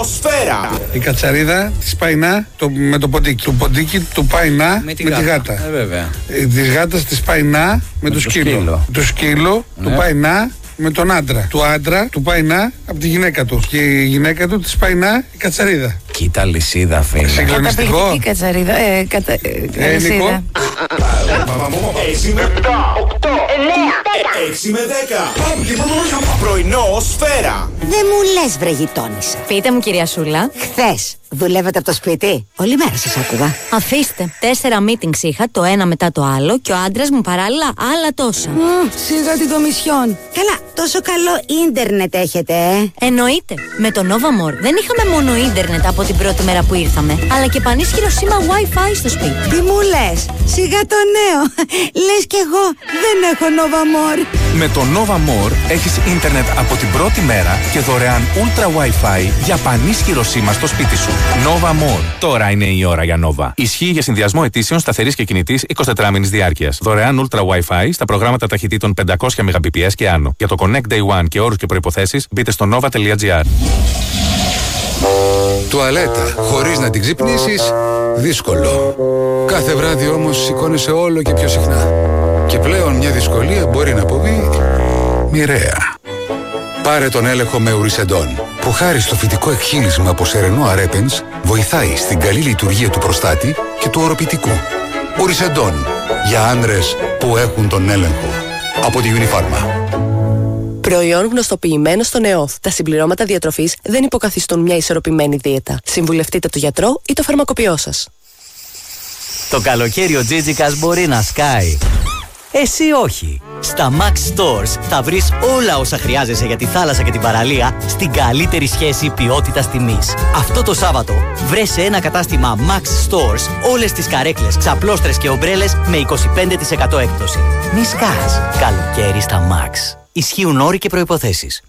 Σφαίρα. Η κατσαρίδα της πάει να με το ποντίκι. Το ποντίκι του πάει να με τη γάτα. Βέβαια. Της γάτας της πάει να με το σκύλο. Το σκύλο του πάει να με τον άντρα. Του άντρα του πάει να από τη γυναίκα του. Και η γυναίκα του της πάει να η κατσαρίδα. Κοίτα λυσίδα, φίλε. Συγκλονιστικό. Καταπληκτική κατσαρίδα. Λυσίδα. 6 με 7, 8, 9, 6 με 10. Πρωινό Σφαίρα. Δεν μου λες βρε γειτόνισσα. Πείτε μου κυρία Σούλα. Χθες δουλεύατε από το σπίτι? Όλη μέρα σας άκουγα. Αφήστε. 4 meetings είχα, το ένα μετά το άλλο, και ο άντρας μου παράλληλα άλλα τόσα. Σιγά την Κομισιόν. Καλά, τόσο καλό ίντερνετ έχετε, Εννοείται. Με το Nova More δεν είχαμε μόνο ίντερνετ από την πρώτη μέρα που ήρθαμε, αλλά και πανίσχυρο σήμα Wi-Fi στο σπίτι. Τι μου λες? Σιγά το νέο. Λες κι εγώ δεν έχω Nova More. Με το Nova More έχεις ίντερνετ από την πρώτη μέρα και δωρεάν Ultra Wi-Fi για πανίσχυρο σήμα στο σπίτι σου. Nova More. Τώρα είναι η ώρα για Nova. Ισχύει για συνδυασμό αιτήσεων σταθερής και κινητής 24 μήνης διάρκειας. Δωρεάν Ultra Wi-Fi στα προγράμματα ταχυτήτων 500 Mbps και άνω. Για το Connect Day One και όρους και προϋποθέσεις μπείτε στο nova.gr. Τουαλέτα χωρίς να την ξυπνήσεις, δύσκολο. Κάθε βράδυ όμως σηκώνεσαι όλο και πιο συχνά. Και πλέον μια δυσκολία μπορεί να αποβεί μοιραία. Πάρε τον έλεγχο με Ουρισεντόν, που χάρη στο φυτικό εκχύλισμα από σερενό αρέπενς βοηθάει στην καλή λειτουργία του προστάτη και του οροπητικού. Ουρισεντόν, για άνδρες που έχουν τον έλεγχο. Από τη Unifarma. Προϊόν γνωστοποιημένο στον ΕΟΦ. Τα συμπληρώματα διατροφής δεν υποκαθιστούν μια ισορροπημένη δίαιτα. Συμβουλευτείτε τον γιατρό ή το φαρμακοποιό σας. Το καλοκαίρι ο Τζίτζικας μπορεί να σκάει. Εσύ όχι. Στα Max Stores θα βρεις όλα όσα χρειάζεσαι για τη θάλασσα και την παραλία στην καλύτερη σχέση ποιότητας-τιμής. Αυτό το Σάββατο βρες σε ένα κατάστημα Max Stores όλες τις καρέκλες, ξαπλώστρες και ομπρέλες με 25% έκπτωση. Μη σκάς. Καλοκαίρι στα Max. Ισχύουν όροι και προϋποθέσεις.